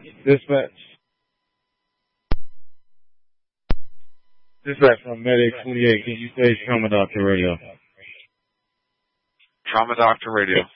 Dispatch. Dispatch from Medic 28. Can you say Trauma Doctor Radio? Trauma Doctor Radio.